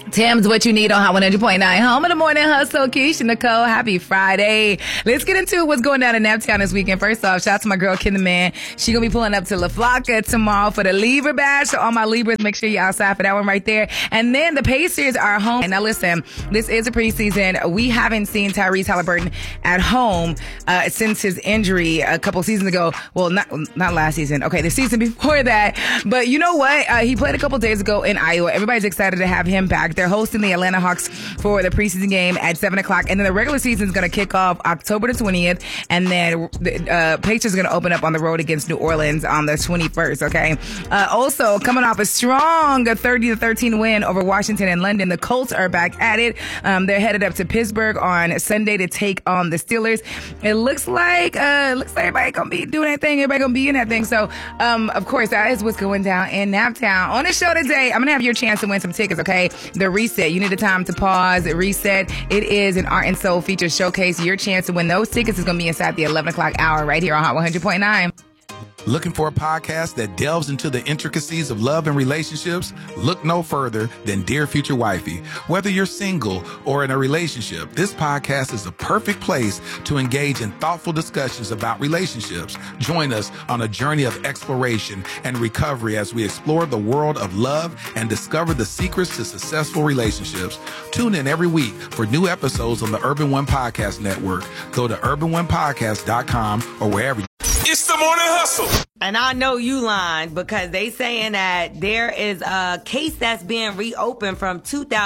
Tim's What You Need on Hot 100.9. Home in the Morning Hustle. Keisha Nicole, happy Friday. Let's get into what's going down in Naptown this weekend. First off, shout out to my girl, Kim the Man. She gonna be pulling up to La Flaca tomorrow for the Libra Bash. So all my Libras, make sure you're outside for that one right there. And then the Pacers are home. Now listen, this is a preseason. We haven't seen Tyrese Halliburton at home since his injury a couple seasons ago. Well, not last season. Okay, the season before that. But you know what? He played a couple days ago in Iowa. Everybody's excited to have him back. They're hosting the Atlanta Hawks for the preseason game at 7 o'clock. And then the regular season is going to kick off October the 20th. And then the Pacers are going to open up on the road against New Orleans on the 21st, okay? Also, coming off a strong 30-13 win over Washington and London, the Colts are back at it. They're headed up to Pittsburgh on Sunday to take on the Steelers. It looks like everybody going to be doing that thing. Everybody going to be in that thing. So, of course, that is what's going down in Naptown. On the show today, I'm going to have your chance to win some tickets, okay? The Reset. You need a time to pause, reset. It is an art and soul feature showcase. Your chance to win those tickets is going to be inside the 11 o'clock hour right here on Hot 100.9. Looking for a podcast that delves into the intricacies of love and relationships? Look no further than Dear Future Wifey. Whether you're single or in a relationship, this podcast is the perfect place to engage in thoughtful discussions about relationships. Join us on a journey of exploration and recovery as we explore the world of love and discover the secrets to successful relationships. Tune in every week for new episodes on the Urban One Podcast Network. Go to urbanonepodcast.com or wherever. It's the Morning Hustle. And I know you lying because they saying that there is a case that's being reopened from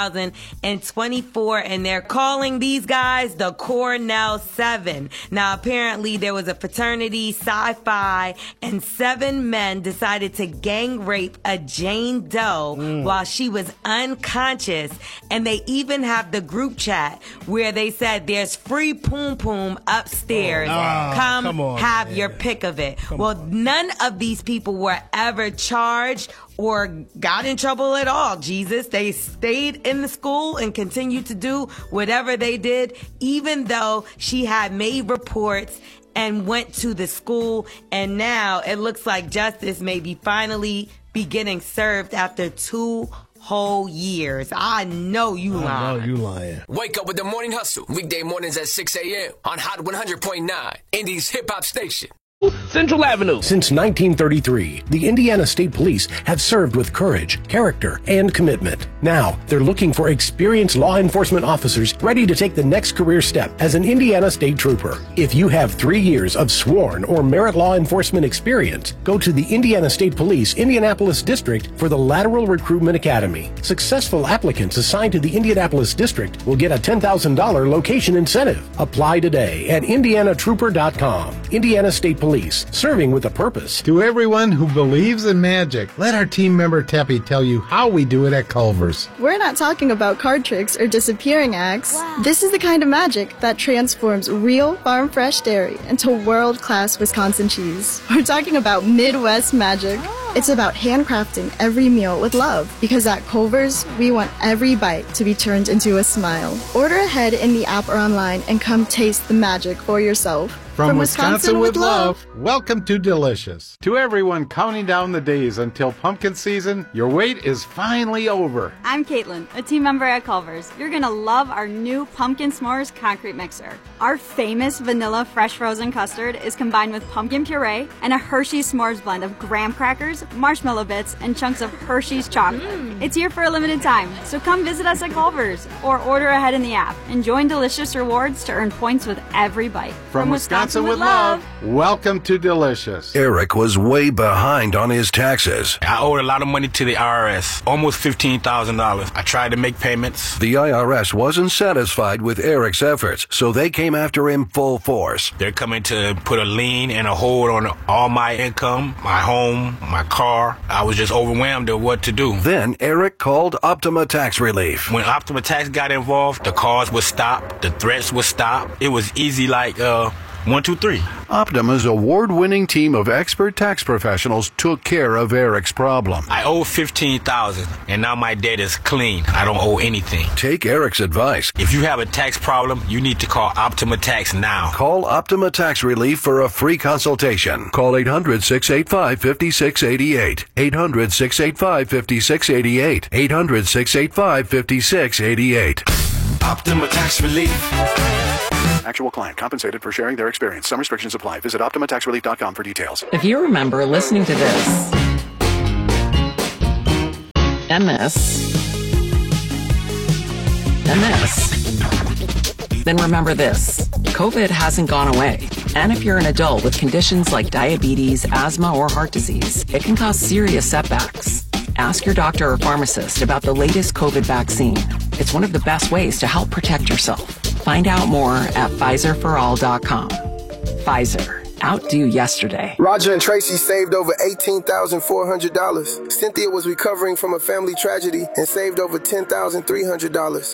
2024 and they're calling these guys the Cornell 7. Now, apparently there was a fraternity, Sci-Fi, and 7 men decided to gang rape a Jane Doe while she was unconscious. And they even have the group chat where they said there's free poom poom upstairs. Come on, have your pick of it. None of these people were ever charged or got in trouble at all. Jesus, they stayed in the school and continued to do whatever they did, even though she had made reports and went to the school. And now it looks like justice may be finally be getting served after 2 whole years. I know you lying. Wake up with the Morning Hustle. Weekday mornings at 6 a.m. on Hot 100.9, Indies hip hop station. Central Avenue. Since 1933, the Indiana State Police have served with courage, character, and commitment. Now, they're looking for experienced law enforcement officers ready to take the next career step as an Indiana State Trooper. If you have 3 years of sworn or merit law enforcement experience, go to the Indiana State Police Indianapolis District for the Lateral Recruitment Academy. Successful applicants assigned to the Indianapolis District will get a $10,000 location incentive. Apply today at indianatrooper.com. Indiana State Police, serving with a purpose. To everyone who believes in magic, let our team member Teppy tell you how we do it at Culver's. We're not talking about card tricks or disappearing acts. Wow. This is the kind of magic that transforms real farm-fresh dairy into world-class Wisconsin cheese. We're talking about Midwest magic. It's about handcrafting every meal with love, because at Culver's, we want every bite to be turned into a smile. Order ahead in the app or online and come taste the magic for yourself. From Wisconsin with love, welcome to Delicious. To everyone counting down the days until pumpkin season, your wait is finally over. I'm Caitlin, a team member at Culver's. You're going to love our new Pumpkin S'mores concrete mixer. Our famous vanilla fresh frozen custard is combined with pumpkin puree and a Hershey's S'mores blend of graham crackers, marshmallow bits, and chunks of Hershey's chocolate. It's here for a limited time, so come visit us at Culver's or order ahead in the app and join Delicious Rewards to earn points with every bite. From Wisconsin with love, welcome to Delicious. Eric was way behind on his taxes. I owed a lot of money to the IRS, almost $15,000. I tried to make payments. The IRS wasn't satisfied with Eric's efforts, so they came after him full force. They're coming to put a lien and a hold on all my income, my home, my car. I was just overwhelmed at what to do. Then Eric called Optima Tax Relief. When Optima Tax got involved, the calls would stop, the threats would stop. It was easy like, 123. Optima's award-winning team of expert tax professionals took care of Eric's problem. I owe $15,000, and now my debt is clean. I don't owe anything. Take Eric's advice. If you have a tax problem, you need to call Optima Tax now. Call Optima Tax Relief for a free consultation. Call 800-685-5688. 800-685-5688. 800-685-5688. Optima Tax Relief. Actual client compensated for sharing their experience. Some restrictions apply. Visit OptimaTaxRelief.com for details. If you remember listening to this and this and this, then remember this. COVID hasn't gone away. And if you're an adult with conditions like diabetes, asthma, or heart disease, it can cause serious setbacks. Ask your doctor or pharmacist about the latest COVID vaccine. It's one of the best ways to help protect yourself. Find out more at PfizerForAll.com. Pfizer. Outdo yesterday. Roger and Tracy saved over $18,400. Cynthia was recovering from a family tragedy and saved over $10,300.